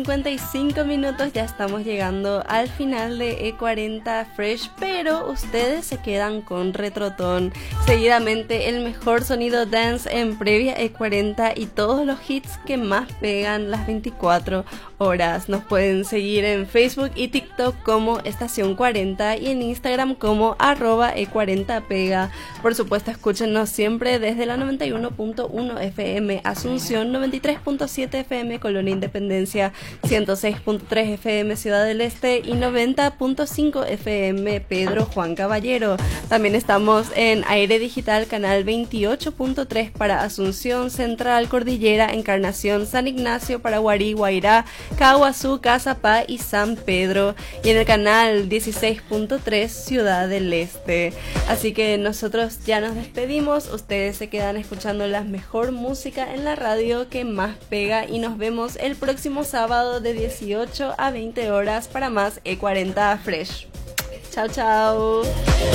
55 minutos, ya estamos llegando al final de E40 Fresh, pero ustedes se quedan con Retrotón. Seguidamente el mejor sonido dance en previa E40 y todos los hits que más pegan las 24 horas. Nos pueden seguir en Facebook y TikTok como Estación 40 y en Instagram como @E40pega. Por supuesto, escúchenos siempre desde la 91.1 FM Asunción, 93.7 FM Colonia Independencia, 106.3 FM Ciudad del Este y 90.5 FM Pedro Juan Caballero. También estamos en Aire Digital, canal 28.3 para Asunción, Central, Cordillera, Encarnación, San Ignacio, Paraguarí, Guairá, Caguazú, Cazapá y San Pedro. Y en el canal 16.3 Ciudad del Este. Así que nosotros ya nos despedimos. Ustedes se quedan escuchando la mejor música en la radio que más pega y nos vemos el próximo sábado de 18 a 20 horas para más E40 Fresh. Chao, chao.